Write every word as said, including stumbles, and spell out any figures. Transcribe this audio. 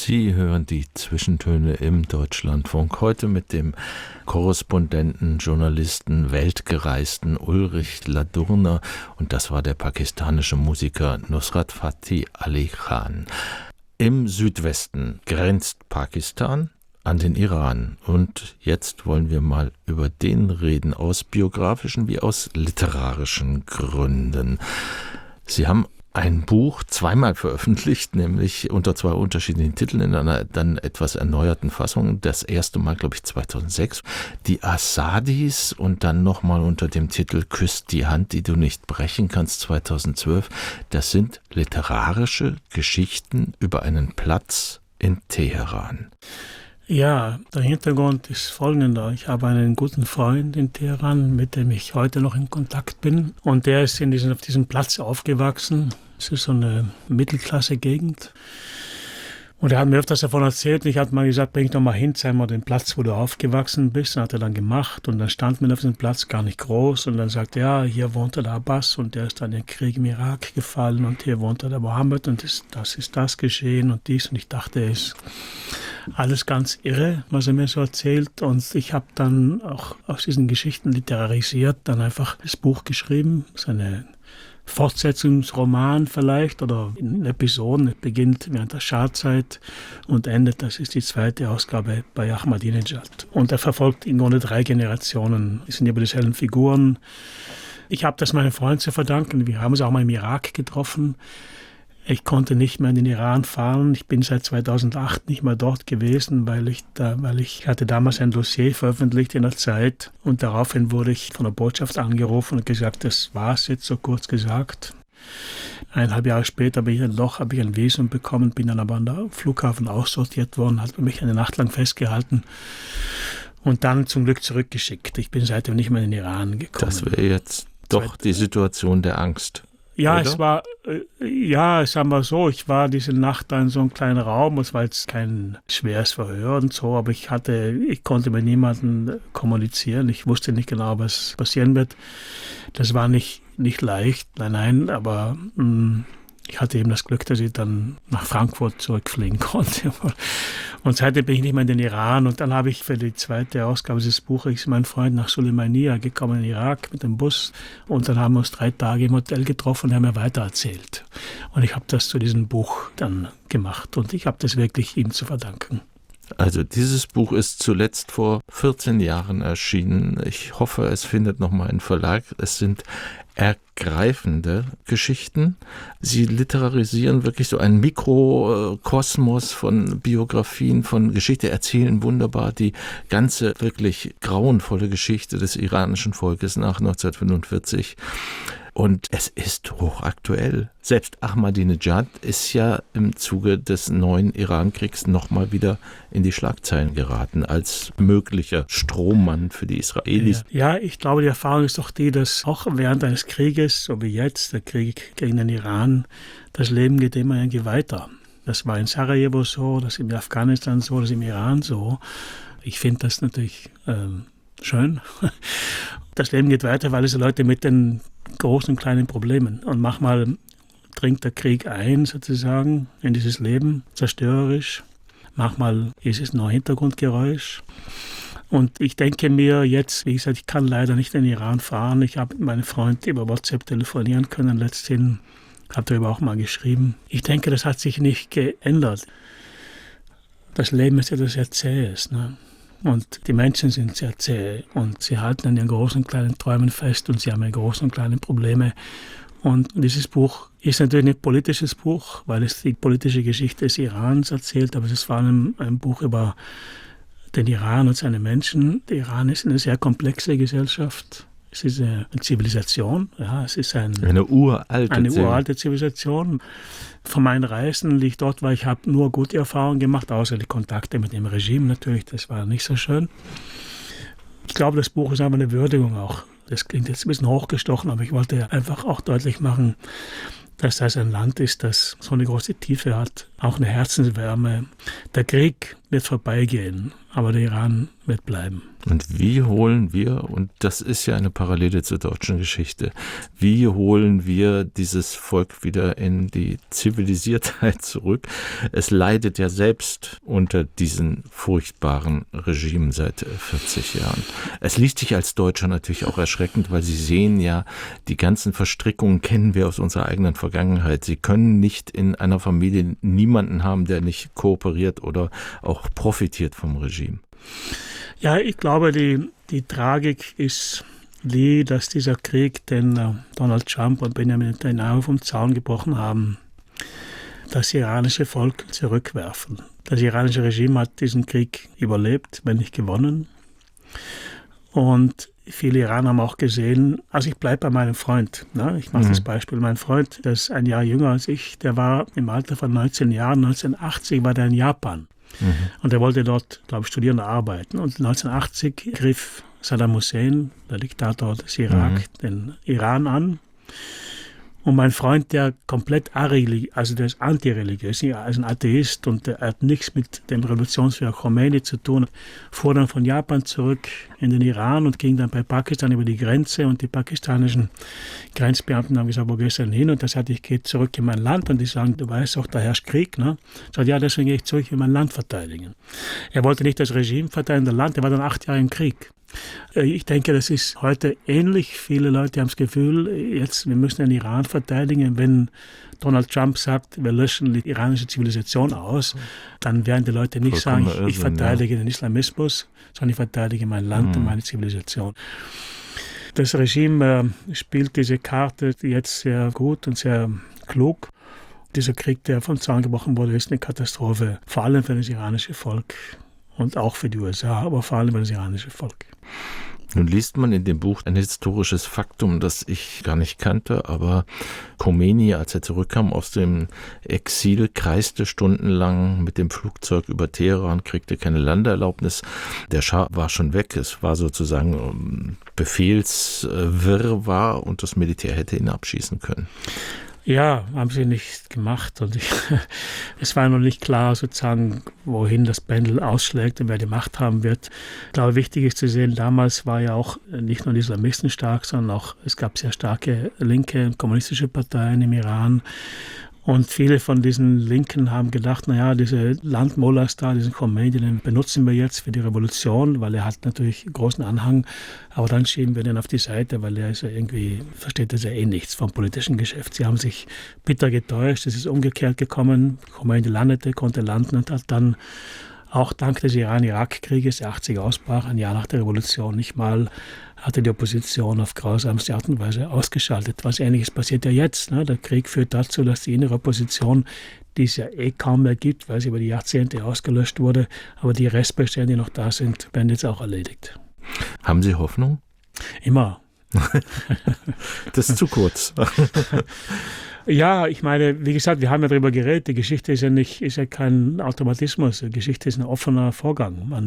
Sie hören die Zwischentöne im Deutschlandfunk. Heute mit dem Korrespondenten, Journalisten, Weltgereisten Ulrich Ladurner. Und das war der pakistanische Musiker Nusrat Fateh Ali Khan. Im Südwesten grenzt Pakistan an den Iran. Und jetzt wollen wir mal über den reden, aus biografischen wie aus literarischen Gründen. Sie haben ein Buch zweimal veröffentlicht, nämlich unter zwei unterschiedlichen Titeln in einer dann etwas erneuerten Fassung. Das erste Mal, glaube ich, zweitausendsechs. Die Asadis und dann nochmal unter dem Titel Küsst die Hand, die du nicht brechen kannst, zweitausendzwölf. Das sind literarische Geschichten über einen Platz in Teheran. Ja, der Hintergrund ist folgender. Ich habe einen guten Freund in Teheran, mit dem ich heute noch in Kontakt bin. Und der ist in diesem, auf diesem Platz aufgewachsen. Es ist so eine Mittelklasse-Gegend. Und er hat mir öfters davon erzählt. Und ich hatte mal gesagt, bring doch mal hin, zeig mal den Platz, wo du aufgewachsen bist. Und hat er dann gemacht. Und dann stand man auf diesem Platz gar nicht groß. Und dann sagte er, ja, hier wohnte der Abbas und der ist dann in den Krieg im Irak gefallen. Und hier wohnte der Mohammed und das, das ist das geschehen und dies. Und ich dachte, es ist alles ganz irre, was er mir so erzählt. Und ich habe dann auch aus diesen Geschichten literarisiert, dann einfach das Buch geschrieben, seine Fortsetzungsroman vielleicht oder in Episoden. Es beginnt während der Schah-Zeit und endet, das ist die zweite Ausgabe bei Ahmadinejad. Und er verfolgt im Grunde drei Generationen. Es sind immer dieselben Figuren. Ich habe das meinem Freund zu verdanken. Wir haben uns auch mal im Irak getroffen. Ich konnte nicht mehr in den Iran fahren. Ich bin seit zweitausendacht nicht mehr dort gewesen, weil ich da, weil ich hatte damals ein Dossier veröffentlicht in der Zeit und daraufhin wurde ich von der Botschaft angerufen und gesagt, das war's jetzt, so kurz gesagt. Eineinhalb Jahre später bin ich dann doch, habe ich ein Visum bekommen, bin dann aber an der Flughafen aussortiert worden, hat mich eine Nacht lang festgehalten und dann zum Glück zurückgeschickt. Ich bin seitdem nicht mehr in den Iran gekommen. Das wäre jetzt doch die Situation der Angst. Ja, Oder? es war, äh, ja, sagen wir so, ich war diese Nacht da in so einem kleinen Raum, es war jetzt kein schweres Verhör und so, aber ich hatte, ich konnte mit niemandem kommunizieren, ich wusste nicht genau, was passieren wird. Das war nicht, nicht leicht, nein, nein, aber mh, ich hatte eben das Glück, dass ich dann nach Frankfurt zurückfliegen konnte. Und seitdem bin ich nicht mehr in den Iran. Und dann habe ich für die zweite Ausgabe des Buches meinen Freund nach Suleimania gekommen, in den Irak, mit dem Bus. Und dann haben wir uns drei Tage im Hotel getroffen und haben mir weitererzählt. Und ich habe das zu diesem Buch dann gemacht. Und ich habe das wirklich ihm zu verdanken. Also dieses Buch ist zuletzt vor vierzehn Jahren erschienen. Ich hoffe, es findet nochmal einen Verlag. Es sind ergreifende Geschichten. Sie literarisieren wirklich so einen Mikrokosmos von Biografien, von Geschichte, erzählen wunderbar die ganze wirklich grauenvolle Geschichte des iranischen Volkes nach neunzehnhundertfünfundvierzig. Und es ist hochaktuell. Selbst Ahmadinejad ist ja im Zuge des neuen Irankriegs nochmal wieder in die Schlagzeilen geraten als möglicher Strohmann für die Israelis. Ja, ja, ich glaube, die Erfahrung ist doch die, dass auch während eines Krieges, so wie jetzt, der Krieg gegen den Iran, das Leben geht immer irgendwie weiter. Das war in Sarajevo so, das ist in Afghanistan so, das ist im Iran so. Ich finde das natürlich ähm, schön. Das Leben geht weiter, weil es Leute mit den großen und kleinen Problemen. Und manchmal dringt der Krieg ein, sozusagen, in dieses Leben, zerstörerisch. Manchmal ist es nur Hintergrundgeräusch. Und ich denke mir jetzt, wie gesagt, ich kann leider nicht in den Iran fahren. Ich habe mit meinem Freund über WhatsApp telefonieren können letzthin, habe darüber auch mal geschrieben. Ich denke, das hat sich nicht geändert. Das Leben ist etwas sehr Zähes, ne? Und die Menschen sind sehr zäh und sie halten an ihren großen und kleinen Träumen fest und sie haben ihre großen und kleinen Probleme. Und dieses Buch ist natürlich ein politisches Buch, weil es die politische Geschichte des Irans erzählt, aber es ist vor allem ein Buch über den Iran und seine Menschen. Der Iran ist eine sehr komplexe Gesellschaft. Es ist eine Zivilisation, ja, es ist ein, eine uralte, eine uralte Zivilisation. Von meinen Reisen, die ich dort war, ich habe nur gute Erfahrungen gemacht, außer die Kontakte mit dem Regime natürlich, das war nicht so schön. Ich glaube, das Buch ist einfach eine Würdigung auch. Das klingt jetzt ein bisschen hochgestochen, aber ich wollte einfach auch deutlich machen, dass das ein Land ist, das so eine große Tiefe hat auch eine Herzenswärme. Der Krieg wird vorbeigehen, aber der Iran wird bleiben. Und wie holen wir, und das ist ja eine Parallele zur deutschen Geschichte, wie holen wir dieses Volk wieder in die Zivilisiertheit zurück? Es leidet ja selbst unter diesen furchtbaren Regimen seit vierzig Jahren. Es liest sich als Deutscher natürlich auch erschreckend, weil Sie sehen ja, die ganzen Verstrickungen kennen wir aus unserer eigenen Vergangenheit. Sie können nicht in einer Familie niemanden haben, der nicht kooperiert oder auch profitiert vom Regime. Ja, ich glaube, die, die Tragik ist die, dass dieser Krieg, den äh, Donald Trump und Benjamin Netanyahu vom Zaun gebrochen haben, das iranische Volk zurückwerfen. Das iranische Regime hat diesen Krieg überlebt, wenn nicht gewonnen. Und viele Iraner haben auch gesehen, also ich bleibe bei meinem Freund. Ne? Ich mache mhm. das Beispiel. Mein Freund, der ist ein Jahr jünger als ich, der war im Alter von neunzehn Jahren, neunzehnhundertachtzig war der in Japan. Mhm. Und er wollte dort, glaube ich, studieren und arbeiten. Und neunzehnhundertachtzig griff Saddam Hussein, der Diktator des Irak, mhm. den Iran an. Und mein Freund, der komplett areligiös, also der ist antireligiös, er ist ein Atheist und der hat nichts mit dem Revolutionsführer Khomeini zu tun, fuhr dann von Japan zurück in den Iran und ging dann bei Pakistan über die Grenze und die pakistanischen Grenzbeamten haben gesagt, wo gehst du denn hin? Und er sagte, ich gehe zurück in mein Land und die sagen, du weißt doch, da herrscht Krieg. Ne? Er sagte, ja, deswegen gehe ich zurück in mein Land verteidigen. Er wollte nicht das Regime verteidigen, das Land, er war dann acht Jahre im Krieg. Ich denke, das ist heute ähnlich. Viele Leute haben das Gefühl, jetzt, wir müssen den Iran verteidigen. Wenn Donald Trump sagt, wir löschen die iranische Zivilisation aus, dann werden die Leute nicht Vollkommen sagen, ich, ich verteidige ja. den Islamismus, sondern ich verteidige mein Land mhm. und meine Zivilisation. Das Regime äh, spielt diese Karte jetzt sehr gut und sehr klug. Dieser Krieg, der vom Zaun gebrochen wurde, ist eine Katastrophe, vor allem für das iranische Volk. Und auch für die U S A, aber vor allem für das iranische Volk. Nun liest man in dem Buch ein historisches Faktum, das ich gar nicht kannte, aber Khomeini, als er zurückkam aus dem Exil, kreiste stundenlang mit dem Flugzeug über Teheran, kriegte keine Landeerlaubnis. Der Schah war schon weg, es war sozusagen Befehlswirrwarr und das Militär hätte ihn abschießen können. Ja, haben sie nicht gemacht und ich, es war noch nicht klar sozusagen, wohin das Pendel ausschlägt und wer die Macht haben wird. Ich glaube, wichtig ist zu sehen, damals war ja auch nicht nur die Islamisten stark, sondern auch, es gab sehr starke linke und kommunistische Parteien im Iran. Und viele von diesen Linken haben gedacht, naja, diese Landmullahs da, diesen Khomeini, den benutzen wir jetzt für die Revolution, weil er hat natürlich großen Anhang, aber dann schieben wir den auf die Seite, weil er ist ja irgendwie, versteht das ja eh nichts vom politischen Geschäft. Sie haben sich bitter getäuscht, es ist umgekehrt gekommen, Khomeini landete, konnte landen und hat dann auch dank des Iran-Irak-Krieges, der achtzig ausbrach, ein Jahr nach der Revolution, nicht mal hatte die Opposition auf grausamste Art und Weise ausgeschaltet. Was Ähnliches passiert ja jetzt. Ne? Der Krieg führt dazu, dass die innere Opposition, die es ja eh kaum mehr gibt, weil sie über die Jahrzehnte ausgelöscht wurde, aber die Restbestände, die noch da sind, werden jetzt auch erledigt. Haben Sie Hoffnung? Immer. Das ist zu kurz. Ja, ich meine, wie gesagt, wir haben ja darüber geredet, die Geschichte ist ja nicht, ist ja kein Automatismus, die Geschichte ist ein offener Vorgang. Man